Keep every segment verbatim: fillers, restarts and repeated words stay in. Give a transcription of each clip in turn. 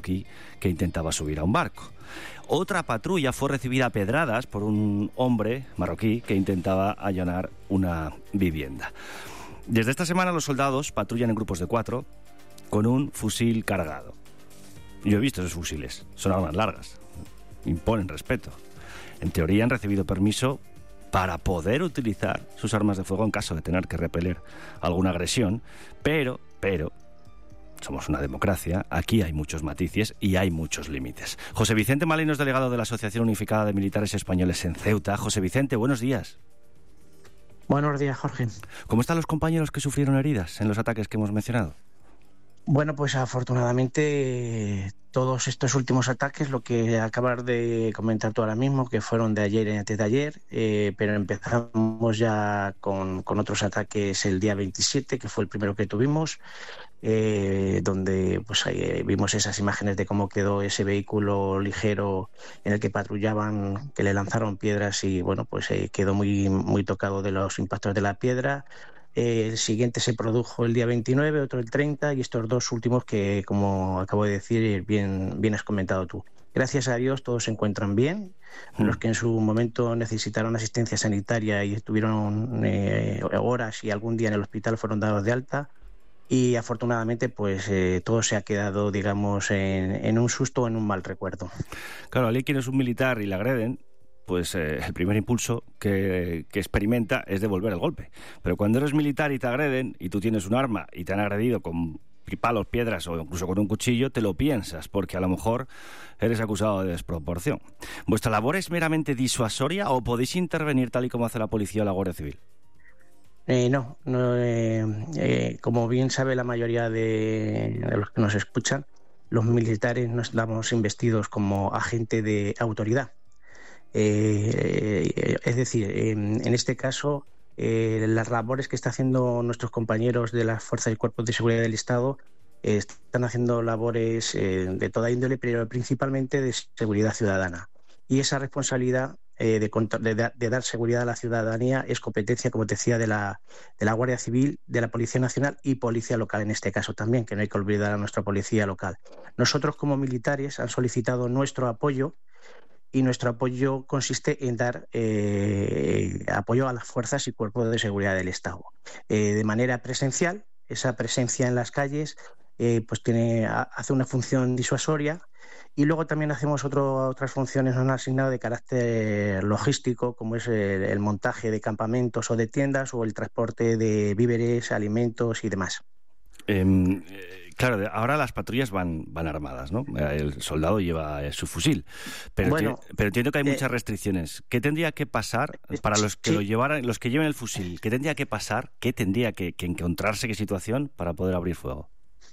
marroquí que intentaba subir a un barco. Otra patrulla fue recibida a pedradas por un hombre marroquí que intentaba allanar una vivienda. Desde esta semana los soldados patrullan en grupos de cuatro con un fusil cargado. Yo he visto esos fusiles, son armas largas, imponen respeto. En teoría han recibido permiso para poder utilizar sus armas de fuego en caso de tener que repeler alguna agresión, pero, pero, somos una democracia, aquí hay muchos matices y hay muchos límites. José Vicente Maleno es delegado de la Asociación Unificada de Militares Españoles en Ceuta. José Vicente, buenos días. Buenos días, Jorge. ¿Cómo están los compañeros que sufrieron heridas en los ataques que hemos mencionado? Bueno, pues afortunadamente todos estos últimos ataques, lo que acabas de comentar tú ahora mismo, que fueron de ayer y antes de ayer, eh, pero empezamos ya con, con otros ataques el día veintisiete, que fue el primero que tuvimos, eh, donde pues ahí vimos esas imágenes de cómo quedó ese vehículo ligero en el que patrullaban, que le lanzaron piedras y bueno, pues eh, quedó muy, muy tocado de los impactos de la piedra. Eh, el siguiente se produjo el día veintinueve, otro el treinta, y estos dos últimos que, como acabo de decir, bien, bien has comentado tú. Gracias a Dios todos se encuentran bien. Mm. Los que en su momento necesitaron asistencia sanitaria y estuvieron eh, horas y algún día en el hospital fueron dados de alta. Y afortunadamente pues eh, todo se ha quedado, digamos, en, en un susto o en un mal recuerdo. Claro, alguien que es un militar y le agreden, pues eh, el primer impulso que, que experimenta es devolver el golpe. Pero cuando eres militar y te agreden, y tú tienes un arma y te han agredido con palos, piedras o incluso con un cuchillo, te lo piensas, porque a lo mejor eres acusado de desproporción. ¿Vuestra labor es meramente disuasoria o podéis intervenir tal y como hace la policía o la Guardia Civil? Eh, no, no eh, eh, como bien sabe la mayoría de, de los que nos escuchan, los militares no estamos investidos como agente de autoridad. Eh, es decir, en, en este caso, eh, las labores que están haciendo nuestros compañeros de las fuerzas y cuerpos de seguridad del Estado eh, están haciendo labores eh, de toda índole, pero principalmente de seguridad ciudadana. Y esa responsabilidad eh, de, de, de dar seguridad a la ciudadanía es competencia, como te decía, de la, de la Guardia Civil, de la Policía Nacional y Policía Local en este caso también, que no hay que olvidar a nuestra Policía Local. Nosotros como militares han solicitado nuestro apoyo, y nuestro apoyo consiste en dar eh, apoyo a las fuerzas y cuerpos de seguridad del Estado. Eh, de manera presencial, esa presencia en las calles eh, pues tiene, hace una función disuasoria, y luego también hacemos otro, otras funciones no asignadas de carácter logístico, como es el, el montaje de campamentos o de tiendas o el transporte de víveres, alimentos y demás. Eh, claro, ahora las patrullas van, van armadas, ¿no? El soldado lleva su fusil, pero, bueno, enti- pero entiendo que hay eh, muchas restricciones. ¿Qué tendría que pasar para los que sí. lo llevaran, los que lleven el fusil? ¿Qué tendría que pasar? ¿Qué tendría que, que encontrarse, qué situación para poder abrir fuego?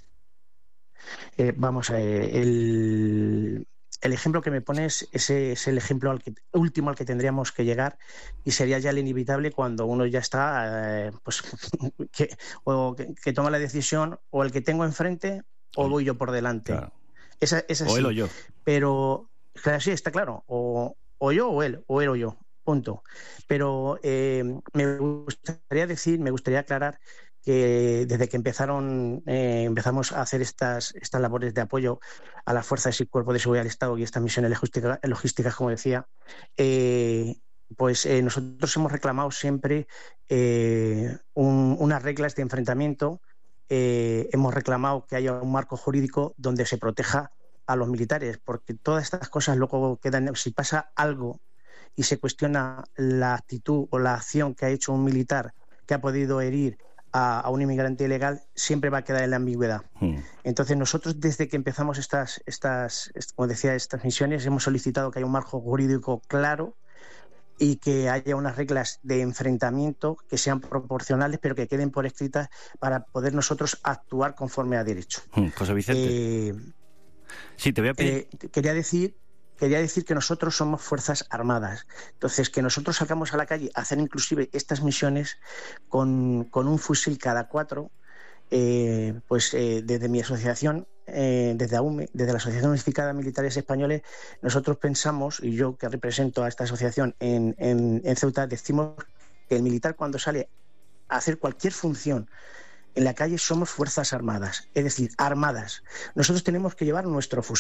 Eh, vamos a ver, el, el ejemplo que me pones, ese es el ejemplo al que, último al que tendríamos que llegar, y sería ya el inevitable cuando uno ya está, eh, pues que, o que, que toma la decisión, o el que tengo enfrente o voy yo por delante. Claro. Esa, esa o sí. él o yo. Pero, claro, sí, está claro, o, o yo o él, o él o yo, punto. Pero eh, me gustaría decir, me gustaría aclarar que desde que empezaron eh, empezamos a hacer estas, estas labores de apoyo a las fuerzas y cuerpos de seguridad del Estado y estas misiones logísticas, logísticas como decía, eh, pues eh, nosotros hemos reclamado siempre eh, un, unas reglas de enfrentamiento, eh, hemos reclamado que haya un marco jurídico donde se proteja a los militares, porque todas estas cosas luego quedan, si pasa algo y se cuestiona la actitud o la acción que ha hecho un militar que ha podido herir A, a un inmigrante ilegal, siempre va a quedar en la ambigüedad. Hmm. Entonces nosotros desde que empezamos estas, estas, como decía, estas misiones hemos solicitado que haya un marco jurídico claro y que haya unas reglas de enfrentamiento que sean proporcionales pero que queden por escritas para poder nosotros actuar conforme a derecho. Hmm. José Vicente. Eh, sí, te voy a pedir... eh, quería decir Quería decir que nosotros somos fuerzas armadas. Entonces, que nosotros salgamos a la calle a hacer inclusive estas misiones con, con un fusil cada cuatro, eh, pues eh, desde mi asociación, eh, desde A U M E, desde la Asociación Unificada de Militares Españoles, nosotros pensamos, y yo que represento a esta asociación en, en, en Ceuta, decimos que el militar cuando sale a hacer cualquier función en la calle somos fuerzas armadas, es decir, armadas. Nosotros tenemos que llevar nuestro fusil.